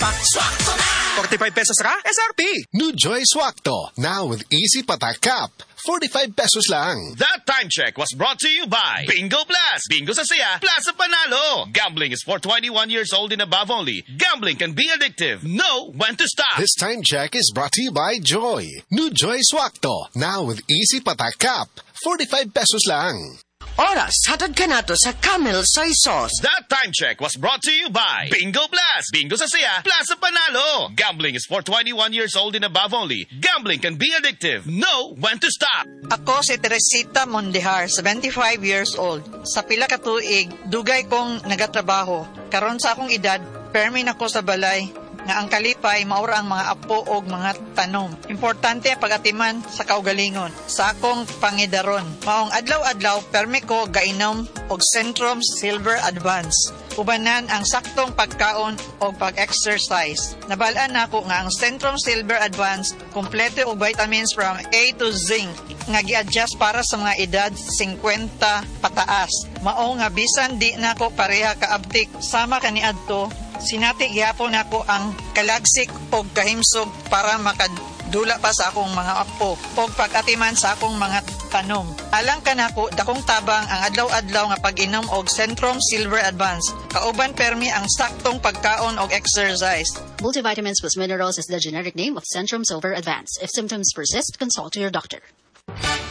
pa. Swakto na! 45 pesos ra? SRP! New Joy Swakto, now with easy patak cap. 45 pesos lang. That time check was brought to you by Bingo Plus. Bingo sa saya, plus sa panalo. Gambling is for 21 years old and above only. Gambling can be addictive. Know when to stop. This time check is brought to you by Joy. New Joy Swakto, now with easy patak cap. 45 pesos lang. Oras, hatod ka na to sa Camel Soy Sauce. That time check was brought to you by Bingo Plus. Bingo sa saya, plus sa panalo. Gambling is for 21 years old and above only. Gambling can be addictive. Know when to stop. Ako si Teresita Mondihar, 75 years old. Sa pila ka tuig, dugay kong nagatrabaho. Karon sa akong edad, permi na ko sa balay nga ang kalipay maura ang mga apo og mga tanom. Importante ang pagatiman sa kaugalingon. Sa akong pangidaron, maong adlaw-adlaw permi ko gainom og Centrum Silver Advance. Ubanan ang saktong pagkaon o pag-exercise. Nabalaan nako nga ang Centrum Silver Advance kompleto og vitamins from A to zinc nga gi-adjust para sa mga edad 50 pataas. Mao nga bisan di nako pareha kaabtik sama kaniadto, sinati gihapon nako ang kalagsik o kahimsog para makadula pa sa akong mga apo o pag-atiman sa akong mga tanom. Alang ka nako, dakong tabang ang adlaw-adlaw nga pag-inom og Centrum Silver Advance. Kauban permi ang saktong pagkaon og exercise. Multivitamins plus minerals is the generic name of Centrum Silver Advance. If symptoms persist, consult your doctor.